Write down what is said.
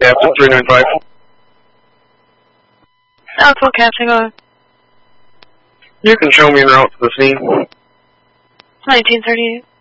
Captain 395. Alpha, Captain, go ahead. You can show me en route to the scene. 1938.